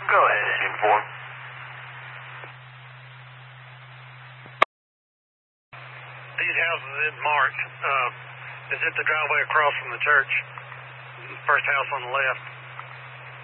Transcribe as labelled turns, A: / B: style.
A: Go ahead. Inform.
B: These houses in March, is it the driveway across from the church? First house on the left.